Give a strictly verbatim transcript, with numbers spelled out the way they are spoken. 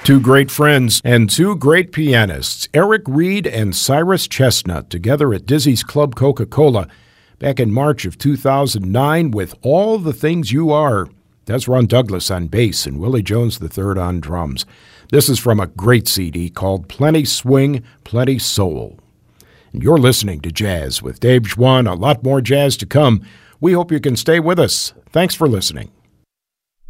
Two great friends and two great pianists, Eric Reed and Cyrus Chestnut, together at Dizzy's Club Coca-Cola back in March of two thousand nine with All the Things You Are. That's Ron Douglas on bass and Willie Jones the third on drums. This is from a great C D called Plenty Swing, Plenty Soul. And you're listening to Jazz with Dave Schwann. A lot more jazz to come. We hope you can stay with us. Thanks for listening.